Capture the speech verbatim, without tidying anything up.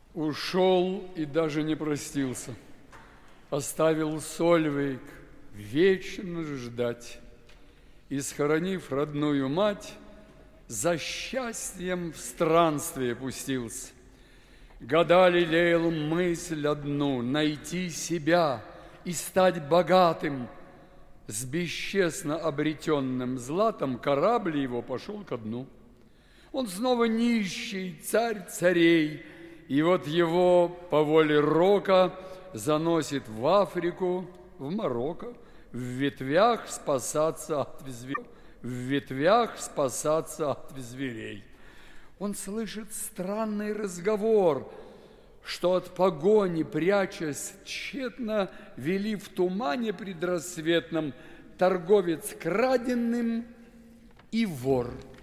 Ушел и даже не простился. Оставил Сольвейк вечно ждать. И, схоронив родную мать, за счастьем в странствие пустился. Года лелеял мысль одну — найти себя и стать богатым. С бесчестно обретенным златом корабль его пошел ко дну. Он снова нищий, царь царей, и вот его по воле рока заносит в Африку, в Марокко, в ветвях спасаться от зверей. В ветвях спасаться от зверей. Он слышит странный разговор, что от погони, прячась тщетно, вели в тумане предрассветном торговец краденым и вор.